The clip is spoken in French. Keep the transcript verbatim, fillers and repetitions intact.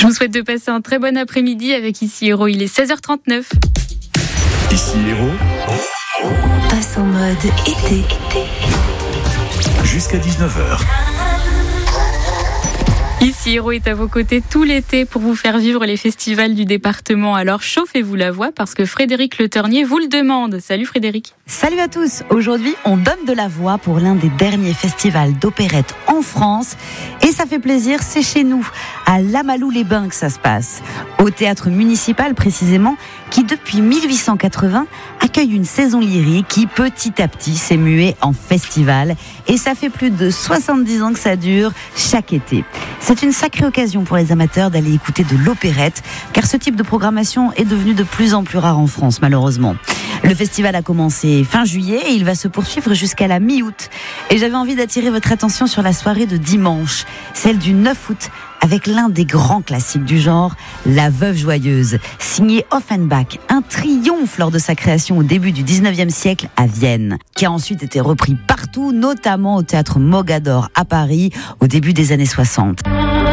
Je vous souhaite de passer un très bon après-midi avec Ici Héros. Il est seize heures trente-neuf. Ici Héros, passe en mode été. Jusqu'à dix-neuf heures. Ici Héros est à vos côtés tout l'été pour vous faire vivre les festivals du département. Alors chauffez-vous la voix parce que Frédéric Le Ternier vous le demande. Salut Frédéric. Salut à tous. Aujourd'hui, on donne de la voix pour l'un des derniers festivals d'opérette en France. Et ça fait plaisir, c'est chez nous, à Lamalou-les-Bains que ça se passe. Au théâtre municipal précisément, qui depuis mille huit cent quatre-vingts accueille une saison lyrique qui petit à petit s'est muée en festival. Et ça fait plus de soixante-dix ans que ça dure chaque été. C'est une sacrée occasion pour les amateurs d'aller écouter de l'opérette, car ce type de programmation est devenu de plus en plus rare en France, malheureusement. Le festival a commencé fin juillet et il va se poursuivre jusqu'à la mi-août. Et j'avais envie d'attirer votre attention sur la soirée de dimanche, celle du neuf août, avec l'un des grands classiques du genre, La Veuve Joyeuse, signé Offenbach, un triomphe lors de sa création au début du dix-neuvième siècle à Vienne, qui a ensuite été repris partout, notamment au théâtre Mogador à Paris, au début des années soixante.